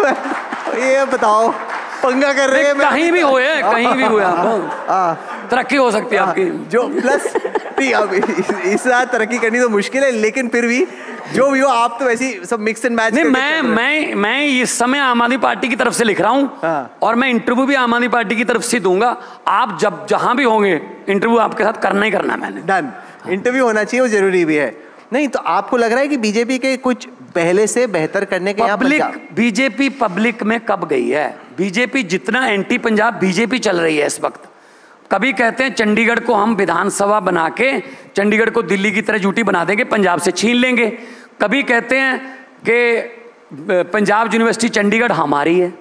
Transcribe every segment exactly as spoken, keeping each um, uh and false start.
ये बताओ, पंगा कर रहे हैं। कहीं भी हुए, कहीं भी हुए आप, तरक्की हो सकती है आपकी। जो प्लस अब इस साथ तरक्की करनी तो मुश्किल है, लेकिन फिर भी जो भी हो, आप तो वैसे सब मिक्स एंड मैच। नहीं, मैं मैं मैं इस समय आम आदमी पार्टी की तरफ से लिख रहा हूँ। हाँ। और मैं इंटरव्यू भी आम आदमी पार्टी की तरफ से दूंगा। आप जब जहां भी होंगे इंटरव्यू आपके साथ करना ही करना है। मैंने डन, इंटरव्यू होना चाहिए, वो जरूरी भी है। नहीं तो आपको लग रहा है कि बीजेपी के कुछ पहले से बेहतर करने के? पब्लिक बीजेपी पब्लिक में कब गई है? बीजेपी जितना एंटी पंजाब बीजेपी चल रही है इस वक्त। कभी कहते हैं चंडीगढ़ को हम विधानसभा बना के चंडीगढ़ को दिल्ली की तरह यूटी बना देंगे, पंजाब से छीन लेंगे। कभी कहते हैं कि पंजाब यूनिवर्सिटी चंडीगढ़ हमारी है,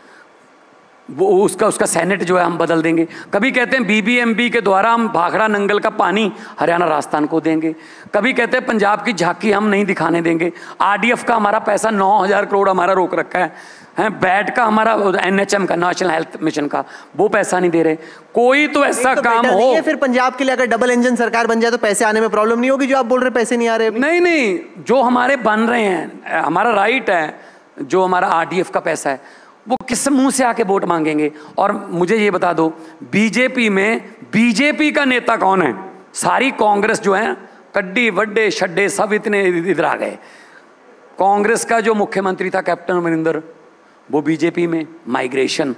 वो उसका उसका सेनेट जो है हम बदल देंगे। कभी कहते हैं बीबीएमबी के द्वारा हम भाखड़ा नंगल का पानी हरियाणा राजस्थान को देंगे। कभी कहते हैं पंजाब की झांकी हम नहीं दिखाने देंगे। आरडीएफ का हमारा पैसा नौ हजार करोड़ हमारा रोक रखा है, हैं बैट का हमारा एनएचएम का नेशनल हेल्थ मिशन का वो पैसा नहीं दे रहे। कोई तो ऐसा तो काम हो। नहीं है फिर पंजाब के लिए अगर डबल इंजन सरकार बन जाए तो पैसे आने में प्रॉब्लम नहीं होगी? जो आप बोल रहे पैसे नहीं आ रहे? नहीं नहीं, जो हमारे बन रहे हैं, हमारा राइट है, जो हमारा आरडीएफ का पैसा है वो किस मुंह से आके वोट मांगेंगे? और मुझे ये बता दो, बीजेपी में बीजेपी का नेता कौन है? सारी कांग्रेस जो है कड्डी वड्डे शड्डे सब इतने इधर आ गए। कांग्रेस का जो मुख्यमंत्री था कैप्टन अमरिंदर, वो बीजेपी में माइग्रेशन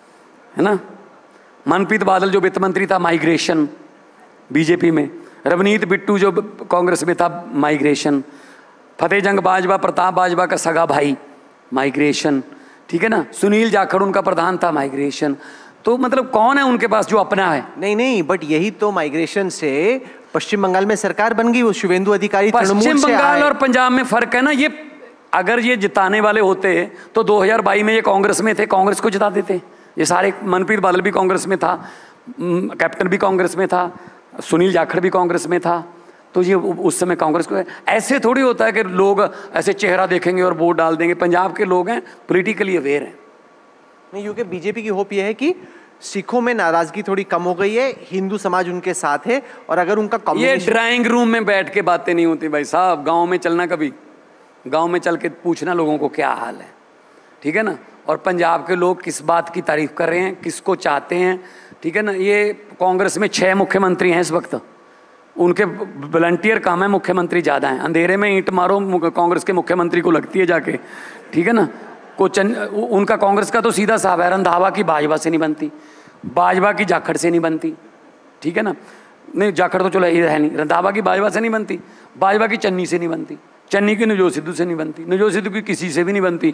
है ना। मनप्रीत बादल जो वित्त मंत्री था, माइग्रेशन बीजेपी में। रवनीत बिट्टू जो कांग्रेस में था, माइग्रेशन। फतेह जंग बाजवा, प्रताप बाजवा का सगा भाई, माइग्रेशन। ठीक है ना। सुनील जाखड़ उनका प्रधान था, माइग्रेशन। तो मतलब कौन है उनके पास जो अपना है? नहीं नहीं, बट यही तो माइग्रेशन से पश्चिम बंगाल में सरकार बन गई, वो शुभेंदु अधिकारी पश्चिम बंगाल और पंजाब में फर्क है ना। ये अगर ये जिताने वाले होते तो दो हज़ार बाईस में ये कांग्रेस में थे, कांग्रेस को जिता देते। ये सारे, मनप्रीत बादल भी कांग्रेस में था, कैप्टन भी कांग्रेस में था, सुनील जाखड़ भी कांग्रेस में था। तो ये उस समय कांग्रेस को, ऐसे थोड़ी होता है कि लोग ऐसे चेहरा देखेंगे और वोट डाल देंगे। पंजाब के लोग हैं, पॉलिटिकली अवेयर हैं। नहीं, क्योंकि बीजेपी की होप ये है कि सिखों में नाराजगी थोड़ी कम हो गई है, हिंदू समाज उनके साथ है, और अगर उनका ये ड्राइंग रूम में बैठ के बातें नहीं होती भाई साहब। गाँव में चलना, कभी गाँव में चल के पूछना लोगों को क्या हाल है, ठीक है ना। और पंजाब के लोग किस बात की तारीफ कर रहे हैं, किसको चाहते हैं, ठीक है ना। ये कांग्रेस में छः मुख्यमंत्री हैं इस वक्त, उनके वॉलंटियर काम है, मुख्यमंत्री ज़्यादा हैं। अंधेरे में ईंट मारो कांग्रेस के मुख्यमंत्री को लगती है जाके, ठीक है ना। को चन, उनका कांग्रेस का तो सीधा साहब है, रंधावा की भाजपा से नहीं बनती, भाजपा की जाखड़ से नहीं बनती, ठीक है ना। नहीं, जाखड़ तो चलो ये है नहीं, रंधावा की भाजपा से नहीं बनती, भाजपा की चन्नी से नहीं बनती, चन्नी की नवजोत सिद्धू से नहीं बनती, नवजोत सिद्धू की किसी से भी नहीं बनती।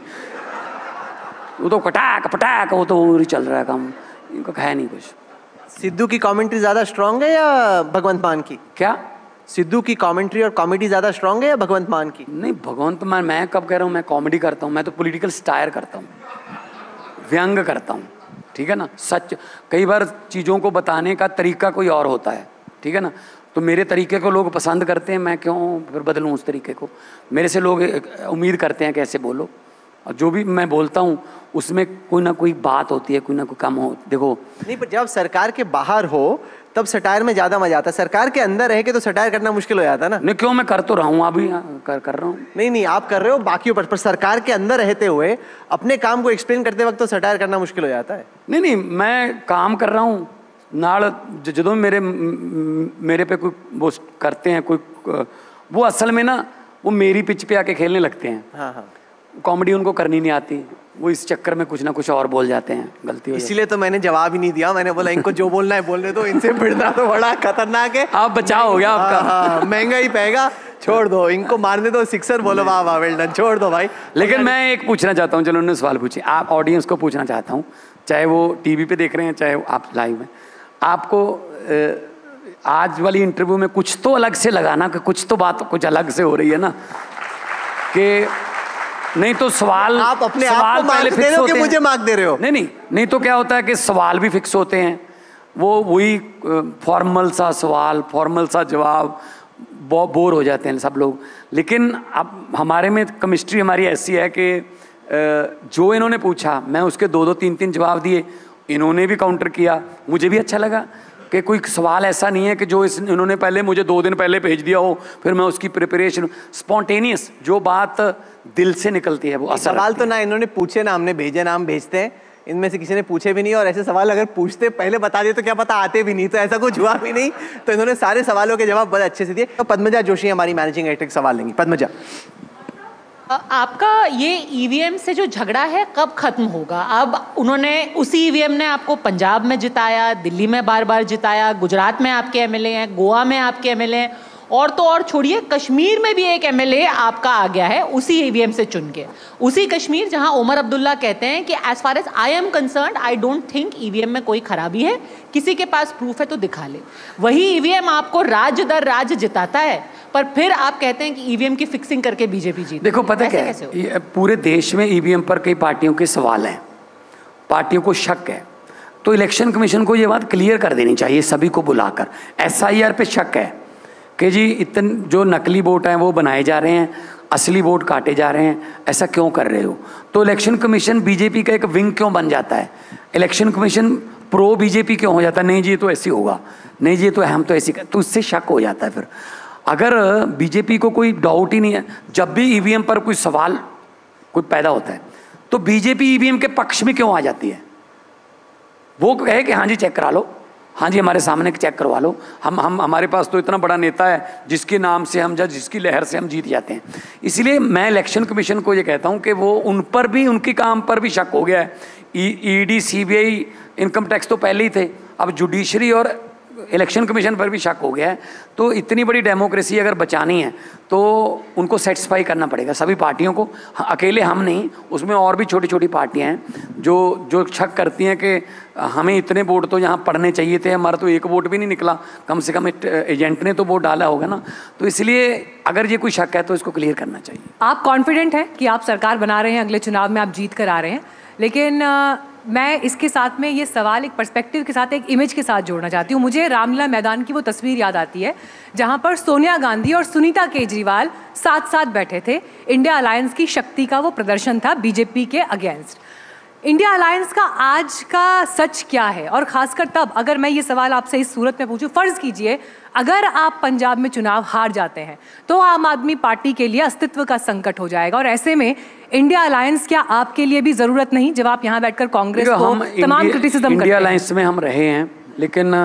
वो तो कटाक पटाक वो तो चल रहा है काम, इनका है नहीं कुछ। सिद्धू की कमेंट्री ज्यादा स्ट्रांग है या भगवंत मान की? क्या सिद्धू की कमेंट्री और कॉमेडी ज्यादा स्ट्रांग है या भगवंत मान की? नहीं, भगवंत मान मैं कब कह रहा हूँ, मैं कॉमेडी करता हूँ, मैं तो पॉलिटिकल स्टायर करता हूँ, व्यंग करता हूँ, ठीक है ना। सच कई बार चीज़ों को बताने का तरीका कोई और होता है, ठीक है ना। तो मेरे तरीके को लोग पसंद करते हैं, मैं क्यों फिर बदलूँ उस तरीके को। मेरे से लोग उम्मीद करते हैं कि ऐसे बोलो, और जो भी मैं बोलता हूँ उसमें कोई ना कोई बात होती है, कोई ना कोई कम हो। देखो नहीं, पर जब सरकार के बाहर हो तब सटायर में ज़्यादा मजा आता है, सरकार के अंदर रह के तो सटायर करना मुश्किल हो जाता है ना। नहीं, क्यों, मैं कर तो रहा हूँ, अभी कर कर रहा हूँ। नहीं नहीं, आप कर रहे हो बाकियों पर, पर सरकार के अंदर रहते हुए अपने काम को एक्सप्लेन करते वक्त तो सटायर करना मुश्किल हो जाता है। नहीं नहीं, मैं काम कर रहा हूँ नाल, जो मेरे मेरे पे कोई वो करते हैं कोई, वो असल में ना वो मेरी पिच पे आके खेलने लगते हैं। हाँ हाँ, कॉमेडी उनको करनी नहीं आती, वो इस चक्कर में कुछ ना कुछ और बोल जाते हैं, गलती हो। इसीलिए तो मैंने जवाब ही नहीं दिया, मैंने बोला इनको जो बोलना है बोलने दो, इनसे भिड़ना तो बड़ा खतरनाक है। आप बचाव हो गया आपका, महंगा ही पेगा, छोड़ दो इनको, मारने दो सिक्सर, बोलो वाह वाह वेल डन, छोड़ दो भाई। लेकिन मैं एक पूछना चाहता हूँ, चलो उन्होंने सवाल पूछे, आप ऑडियंस को पूछना चाहता हूँ, चाहे वो टीवी पे देख रहे हैं चाहे आप लाइव में, आपको आज वाली इंटरव्यू में कुछ तो अलग से लगाना, कि कुछ तो बात कुछ अलग से हो रही है ना, कि नहीं तो सवाल आप अपने सवाल आप को पहले फिक्स होते हैं, मुझे मार्क दे रहे हो। नहीं नहीं नहीं, तो क्या होता है कि सवाल भी फिक्स होते हैं, वो वही फॉर्मल सा सवाल, फॉर्मल सा जवाब, बोर हो जाते हैं सब लोग। लेकिन अब हमारे में केमिस्ट्री हमारी ऐसी है कि जो इन्होंने पूछा मैं उसके दो दो तीन तीन जवाब दिए, इन्होंने भी काउंटर किया, मुझे भी अच्छा लगा कि कोई सवाल ऐसा नहीं है कि जो इस इन्होंने पहले मुझे दो दिन पहले भेज दिया हो, फिर मैं उसकी प्रिपरेशन, स्पॉन्टेनियस जो बात दिल से निकलती है वो असर। सवाल तो ना इन्होंने पूछे ना हमने भेजे ना हम भेजते हैं, इनमें से किसी ने पूछे भी नहीं, और ऐसे सवाल अगर पूछते पहले बता दिए तो क्या पता आते भी नहीं, तो ऐसा कुछ हुआ भी नहीं। तो इन्होंने सारे सवालों के जवाब बहुत अच्छे से दिए। तो पद्मजा जोशी हमारी मैनेजिंग एडिटर सवाल लेंगी। पद्मजा, आपका ये ईवीएम से जो झगड़ा है कब खत्म होगा? अब उन्होंने उसी ईवीएम ने आपको पंजाब में जिताया, दिल्ली में बार बार जिताया, गुजरात में आपके एमएलए हैं, गोवा में आपके एमएलए हैं, और तो और छोड़िए कश्मीर में भी एक एमएलए आपका आ गया है उसी ईवीएम से चुन के। उसी कश्मीर जहां उमर अब्दुल्ला कहते हैं कि as far as I am concerned I don't think EVM में कोई खराबी है, किसी के पास प्रूफ है तो दिखा ले। वही ईवीएम आपको राज्य दर राज्य जिताता है, पर फिर आप कहते हैं कि ईवीएम की फिक्सिंग करके बीजेपी जीती। देखो पता क्या है, पूरे देश में ईवीएम पर कई पार्टियों के सवाल हैं, पार्टियों को शक है, तो इलेक्शन कमीशन को ये बात क्लियर कर देनी चाहिए सभी को बुलाकर। एसआईआर पे शक है कि जी इतने जो नकली वोट हैं वो बनाए जा रहे हैं, असली वोट काटे जा रहे हैं, ऐसा क्यों कर रहे हो? तो इलेक्शन कमीशन बीजेपी का एक विंग क्यों बन जाता है? इलेक्शन कमीशन प्रो बीजेपी क्यों हो जाता है? नहीं जी ये तो ऐसी होगा, नहीं जी ये तो हम तो ऐसी कर, तो उससे शक हो जाता है। फिर अगर बीजेपी को कोई डाउट ही नहीं है, जब भी ईवीएम पर कोई सवाल कोई पैदा होता है तो बीजेपी ईवीएम के पक्ष में क्यों आ जाती है? वो कहे कि हाँ जी चेक करा लो, हाँ जी हमारे सामने चेक करवा लो, हम हम हमारे पास तो इतना बड़ा नेता है जिसके नाम से हम, जिसकी लहर से हम जीत जाते हैं। इसलिए मैं इलेक्शन कमीशन को ये कहता हूँ कि वो उन पर भी, उनके काम पर भी शक हो गया है। ईडी, सीबीआई, इनकम टैक्स तो पहले ही थे, अब जुडिशरी और इलेक्शन कमीशन पर भी शक हो गया है। तो इतनी बड़ी डेमोक्रेसी अगर बचानी है तो उनको सेटिस्फाई करना पड़ेगा सभी पार्टियों को, अकेले हम नहीं, उसमें और भी छोटी छोटी पार्टियां हैं जो जो शक करती हैं कि हमें इतने वोट तो यहाँ पड़ने चाहिए थे, हमारा तो एक वोट भी नहीं निकला, कम से कम एजेंट ने तो वोट डाला होगा ना। तो इसलिए अगर ये कोई शक है तो इसको क्लियर करना चाहिए। आप कॉन्फिडेंट हैं कि आप सरकार बना रहे हैं, अगले चुनाव में आप जीत कर आ रहे हैं, लेकिन आ, मैं इसके साथ में ये सवाल एक पर्सपेक्टिव के साथ, एक इमेज के साथ जोड़ना चाहती हूँ। मुझे रामलीला मैदान की वो तस्वीर याद आती है जहाँ पर सोनिया गांधी और सुनीता केजरीवाल साथ साथ बैठे थे। इंडिया अलायंस की शक्ति का वो प्रदर्शन था बीजेपी के अगेंस्ट। इंडिया अलायंस का आज का सच क्या है? और ख़ासकर तब अगर मैं ये सवाल आपसे इस सूरत में पूछूं, फ़र्ज़ कीजिए अगर आप पंजाब में चुनाव हार जाते हैं तो आम आदमी पार्टी के लिए अस्तित्व का संकट हो जाएगा, और ऐसे में इंडिया अलायंस क्या आपके लिए भी ज़रूरत नहीं जब आप यहाँ बैठकर कांग्रेस को तमाम क्रिटिसिज्म करते हैं? इंडिया अलायंस में हम रहे हैं, लेकिन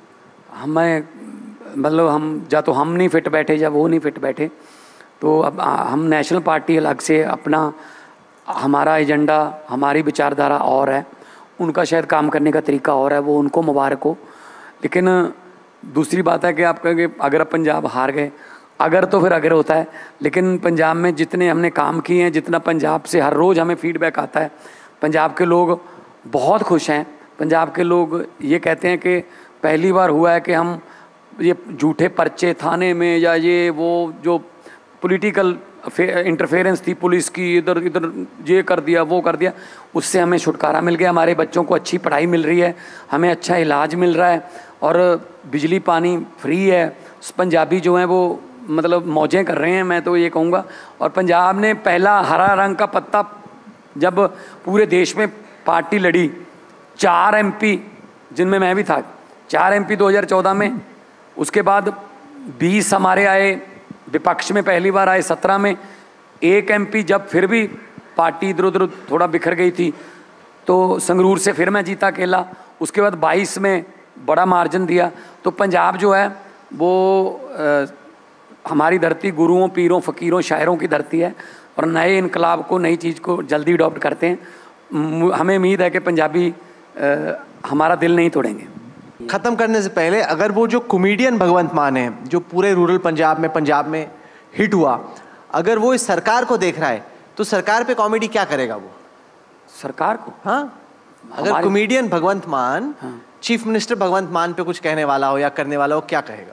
हमें मतलब हम या तो हम नहीं फिट बैठे या वो नहीं फिट बैठे, तो अब हम नेशनल पार्टी अलग से अपना, हमारा एजेंडा, हमारी विचारधारा और है, उनका शायद काम करने का तरीका और है, वो उनको मुबारक हो। लेकिन दूसरी बात है कि आप कहेंगे अगर पंजाब हार गए, अगर तो फिर अगर होता है, लेकिन पंजाब में जितने हमने काम किए हैं, जितना पंजाब से हर रोज़ हमें फीडबैक आता है, पंजाब के लोग बहुत खुश हैं। पंजाब के लोग ये कहते हैं कि पहली बार हुआ है कि हम ये झूठे पर्चे थाने में या ये वो जो पॉलिटिकल इंटरफेरेंस थी पुलिस की, इधर इधर ये कर दिया वो कर दिया, उससे हमें छुटकारा मिल गया। हमारे बच्चों को अच्छी पढ़ाई मिल रही है, हमें अच्छा इलाज मिल रहा है, और बिजली पानी फ्री है। पंजाबी जो हैं वो मतलब मौजें कर रहे हैं, मैं तो ये कहूँगा। और पंजाब ने पहला हरा रंग का पत्ता, जब पूरे देश में पार्टी लड़ी, चार एमपी जिनमें मैं भी था, चार एमपी दो हज़ार चौदह में, उसके बाद बीस हमारे आए, विपक्ष में पहली बार आए सत्रह में, एक एमपी जब फिर भी पार्टी इधर उधर थोड़ा बिखर गई थी तो संगरूर से फिर मैं जीता अकेला, उसके बाद बाईस में बड़ा मार्जिन दिया। तो पंजाब जो है वो आ, हमारी धरती गुरुओं, पीरों, फ़कीरों, शायरों की धरती है, और नए इनकलाब को, नई चीज़ को जल्दी अडॉप्ट करते हैं। हमें उम्मीद है कि पंजाबी आ, हमारा दिल नहीं तोड़ेंगे। खत्म करने से पहले, अगर वो जो कॉमेडियन भगवंत मान है जो पूरे रूरल पंजाब में पंजाब में हिट हुआ, अगर वो इस सरकार को देख रहा है तो सरकार पे कॉमेडी क्या करेगा वो? सरकार को, हाँ, अगर कॉमेडियन भगवंत मान, हाँ, चीफ मिनिस्टर भगवंत मान पे कुछ कहने वाला हो या करने वाला हो, क्या कहेगा?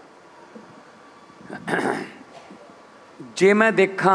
जे मैं देखा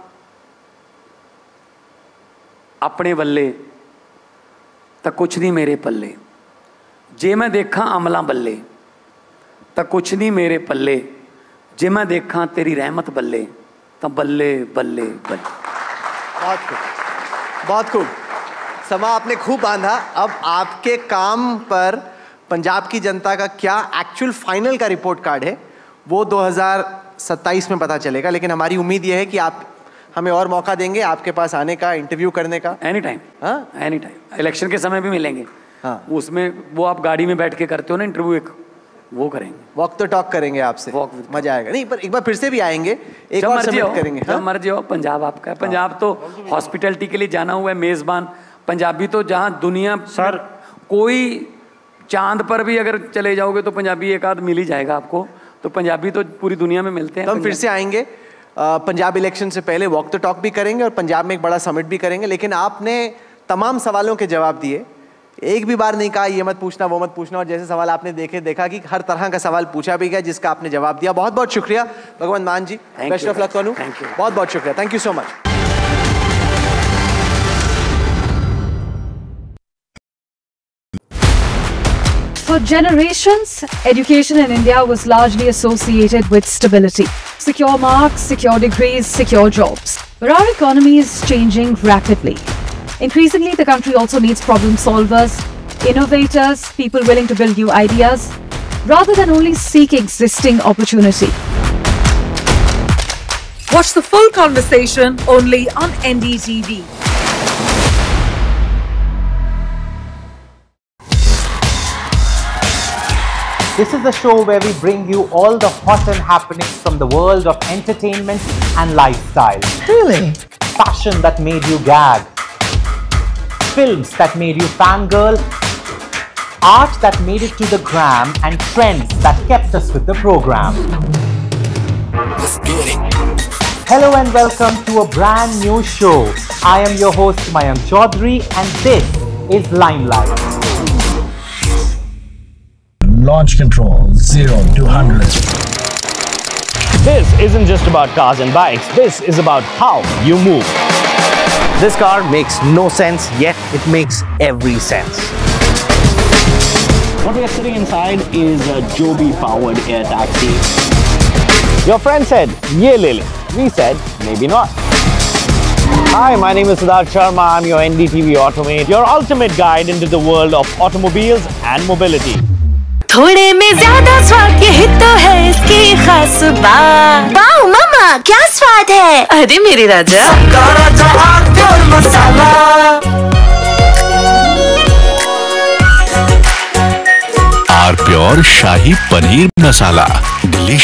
अपने बल्ले तो कुछ नहीं मेरे पल्ले, जे मैं देखा अमला बल्ले तो कुछ नहीं मेरे पल्ले, जे मैं देखा तेरी रहमत बल्ले तो बल्ले बल्ले बल्ले। बहुत खूब, बहुत खूब। समा आपने खूब बांधा। अब आपके काम पर पंजाब की जनता का क्या एक्चुअल फाइनल का रिपोर्ट कार्ड है वो दो हज़ार सत्ताईस में पता चलेगा, लेकिन हमारी उम्मीद यह है कि आप हमें और मौका देंगे आपके पास आने का, इंटरव्यू करने का। एनी टाइम, हाँ एनी टाइम, इलेक्शन के समय भी मिलेंगे। हाँ, उसमें वो आप गाड़ी में बैठ के करते हो ना इंटरव्यू, एक वो करेंगे, वॉक तो टॉक करेंगे आपसे, मजा आएगा। नहीं पर एक बार फिर से भी आएंगे, एक और सबमिट करेंगे। जब मर्जी हो, पंजाब आपका है। पंजाब तो हॉस्पिटैलिटी के लिए जाना हुआ है, मेजबान पंजाबी तो जहाँ दुनिया सर कोई चांद पर भी अगर चले जाओगे तो पंजाबी एक आध मिल ही जाएगा आपको, तो पंजाबी तो पूरी दुनिया में मिलते हैं। तो हम फिर से आएंगे पंजाब इलेक्शन से पहले, वॉक द टॉक भी करेंगे और पंजाब में एक बड़ा समिट भी करेंगे। लेकिन आपने तमाम सवालों के जवाब दिए, एक भी बार नहीं कहा ये मत पूछना वो मत पूछना, और जैसे सवाल आपने देखे देखा कि हर तरह का सवाल पूछा भी गया जिसका आपने जवाब दिया। बहुत बहुत शुक्रिया भगवंत मान जी, बेस्ट ऑफ लक करूँ, बहुत बहुत शुक्रिया, thank you so much. For generations, education in India was largely associated with stability. Secure marks, secure degrees, secure jobs. But our economy is changing rapidly. Increasingly, the country also needs problem solvers, innovators, people willing to build new ideas, rather than only seek existing opportunity. Watch the full conversation only on N D T V. This is the show where we bring you all the hot and happenings from the world of entertainment and lifestyle. Really? Fashion that made you gag. Films that made you fangirl. Art that made it to the gram, and trends that kept us with the program. Hello and welcome to a brand new show. I am your host Mayank Chaudhary and this is Limelight. Launch control zero to one hundred. This isn't just about cars and bikes, this is about how you move. This car makes no sense, yet it makes every sense. What we are sitting inside is a Joby powered air taxi. Your friend said, "Ye le le." We said, maybe not. Hi, my name is Siddharth Sharma. I'm your N D T V Automate, your ultimate guide into the world of automobiles and mobility. थोड़े में ज्यादा स्वाद यही तो है इसकी खास बात। वाओ मामा क्या स्वाद है, अरे मेरे राजा मसाला। Are pure shahi paneer masala, delicious.